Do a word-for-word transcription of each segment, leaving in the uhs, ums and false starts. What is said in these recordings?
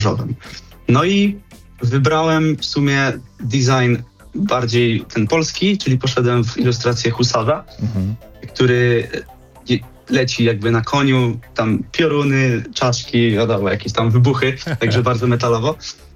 garażowym. No i wybrałem w sumie design bardziej ten polski, czyli poszedłem w ilustrację Husarza, mhm. który leci jakby na koniu, tam pioruny, czaszki, wiadomo, jakieś tam wybuchy, także bardzo metalowo.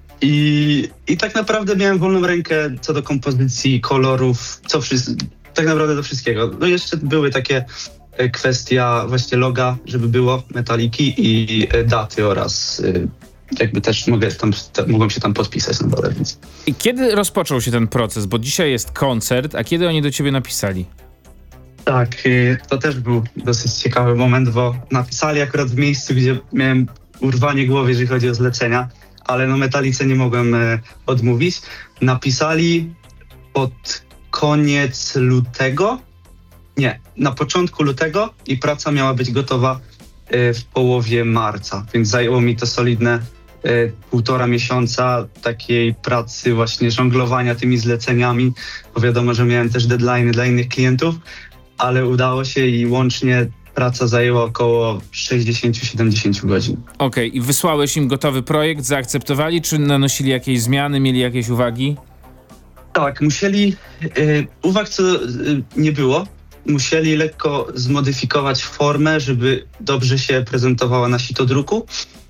I, I tak naprawdę miałem wolną rękę co do kompozycji, kolorów, co wszystko, tak naprawdę do wszystkiego. No jeszcze były takie kwestia właśnie loga, żeby było, metaliki i daty oraz jakby też mogę tam, mogą się tam podpisać na dole. Więc. I kiedy rozpoczął się ten proces? Bo dzisiaj jest koncert, a kiedy oni do ciebie napisali? Tak, to też był dosyć ciekawy moment, bo napisali akurat w miejscu, gdzie miałem urwanie głowy, jeżeli chodzi o zlecenia, ale no Metalice nie mogłem e, odmówić. Napisali pod koniec lutego, nie, na początku lutego i praca miała być gotowa e, w połowie marca, więc zajęło mi to solidne e, półtora miesiąca takiej pracy, właśnie żonglowania tymi zleceniami, bo wiadomo, że miałem też deadline'y dla innych klientów, ale udało się i łącznie praca zajęła około sześćdziesiąt do siedemdziesięciu godzin. Okej, okay. I wysłałeś im gotowy projekt, zaakceptowali, czy nanosili jakieś zmiany, mieli jakieś uwagi? Tak, musieli, y, uwag co y, nie było, musieli lekko zmodyfikować formę, żeby dobrze się prezentowała na sitodruku,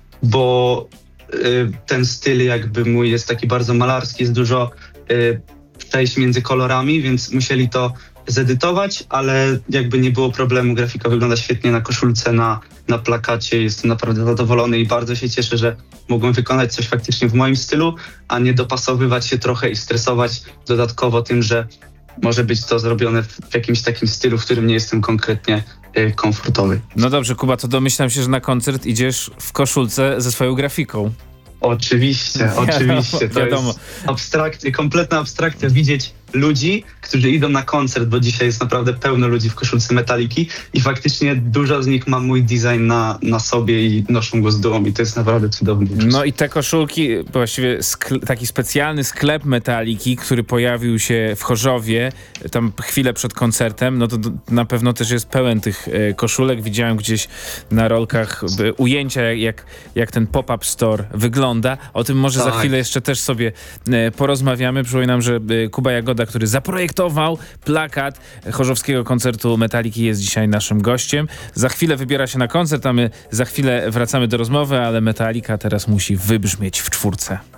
bo y, ten styl jakby mój jest taki bardzo malarski, jest dużo y, przejść między kolorami, więc musieli to zedytować, ale jakby nie było problemu, grafika wygląda świetnie na koszulce, na, na plakacie, jestem naprawdę zadowolony i bardzo się cieszę, że mogłem wykonać coś faktycznie w moim stylu, a nie dopasowywać się trochę i stresować dodatkowo tym, że może być to zrobione w, w jakimś takim stylu, w którym nie jestem konkretnie y, komfortowy. No dobrze, Kuba, to domyślam się, że na koncert idziesz w koszulce ze swoją grafiką. Oczywiście, oczywiście. To wiadomo. jest abstrakcja, kompletna abstrakcja widzieć ludzi, którzy idą na koncert, bo dzisiaj jest naprawdę pełno ludzi w koszulce Metaliki i faktycznie dużo z nich ma mój design na, na sobie i noszą go z dumą i to jest naprawdę cudowny uczucie. No i te koszulki, właściwie skle- taki specjalny sklep Metaliki, który pojawił się w Chorzowie tam chwilę przed koncertem, no to d- na pewno też jest pełen tych e, koszulek. Widziałem gdzieś na rolkach e, ujęcia, jak, jak ten pop-up store wygląda. O tym może tak. za chwilę jeszcze też sobie e, porozmawiamy. Przypominam, że e, Kuba Jagoda, który zaprojektował plakat chorzowskiego koncertu Metaliki, jest dzisiaj naszym gościem. Za chwilę wybiera się na koncert, a my za chwilę wracamy do rozmowy, ale Metallica teraz musi wybrzmieć w czwórce.